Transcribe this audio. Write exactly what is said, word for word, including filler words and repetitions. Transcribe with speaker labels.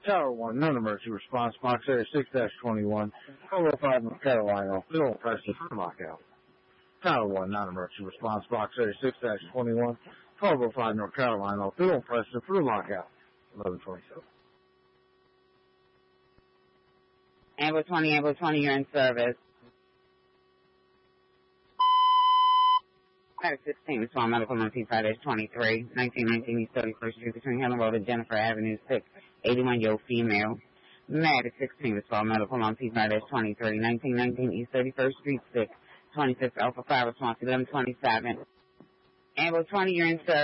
Speaker 1: Tower one, non-emergency response, box area six dash twenty-one, twelve oh five North Carolina, Bill Preston for lockout. Tower one, non-emergency response, box area six dash twenty-one, twelve oh five North Carolina, Bill Preston for lockout. eleven twenty-seven.
Speaker 2: Amber twenty, Amber twenty, you're in service. Matter sixteen, respond medical emergency Friday twenty-three, nineteen nineteen East thirty-first Street between Helen Road and Jennifer Avenue six, eighty-one year old female. Matter sixteen, respond medical emergency Friday twenty-three, nineteen nineteen East thirty-first Street six, twenty-six Alpha five response eleven twenty-seven. Amber twenty, you're in service.